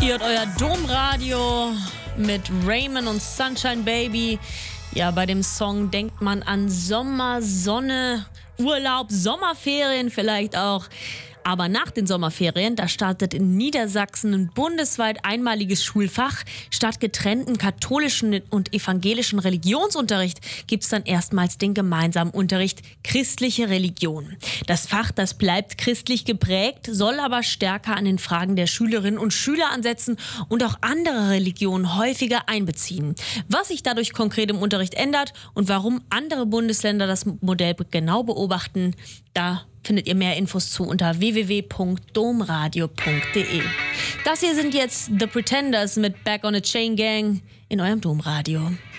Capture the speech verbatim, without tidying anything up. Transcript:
Ihr hört euer Domradio mit Raymond und Sunshine Baby. Ja, bei dem Song denkt man an Sommer, Sonne, Urlaub, Sommerferien vielleicht auch. Aber nach den Sommerferien, da startet in Niedersachsen ein bundesweit einmaliges Schulfach. Statt getrennten katholischen und evangelischen Religionsunterricht gibt's dann erstmals den gemeinsamen Unterricht christliche Religion. Das Fach, das bleibt christlich geprägt, soll aber stärker an den Fragen der Schülerinnen und Schüler ansetzen und auch andere Religionen häufiger einbeziehen. Was sich dadurch konkret im Unterricht ändert und warum andere Bundesländer das Modell genau beobachten, da findet ihr mehr Infos zu unter w w w punkt domradio punkt de. Das hier sind jetzt The Pretenders mit Back on a Chain Gang in eurem Domradio.